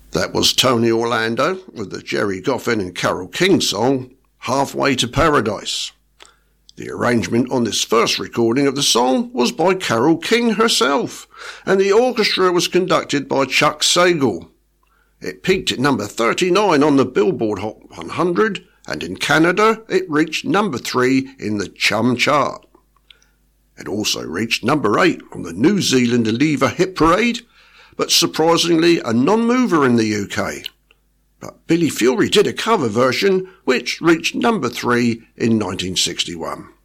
That was Tony Orlando with the Gerry Goffin and Carole King song, Halfway to Paradise. The arrangement on this first recording of the song was by Carole King herself, and the orchestra was conducted by Chuck Sagal. It peaked at number 39 on the Billboard Hot 100, and in Canada it reached number 3 in the Chum chart. It also reached number 8 on the New Zealand Lever Hit Parade, but surprisingly a non-mover in the UK. But Billy Fury did a cover version which reached number 3 in 1961.